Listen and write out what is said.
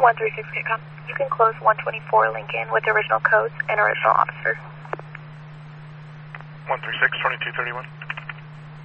136 Kitcom. You can close 124 Lincoln with original codes and original officers. 136, 2231.